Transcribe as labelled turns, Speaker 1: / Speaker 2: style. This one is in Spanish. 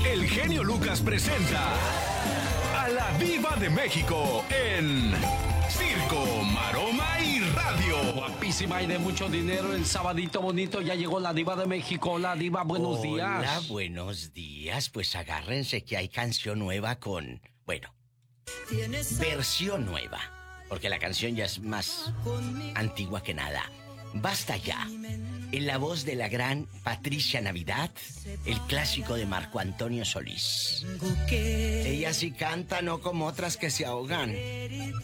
Speaker 1: el genio Lucas presenta a la Diva de México en Circo, Maroma y Radio.
Speaker 2: Guapísima y de mucho dinero, el sabadito bonito, ya llegó la Diva de México. Hola, Diva, buenos días.
Speaker 3: Hola, buenos días. Pues agárrense que hay canción nueva con... Bueno, versión nueva, porque la canción ya es más antigua que nada. Basta ya. En la voz de la gran Patricia Navidad, el clásico de Marco Antonio Solís. Ella sí canta, no como otras que se ahogan.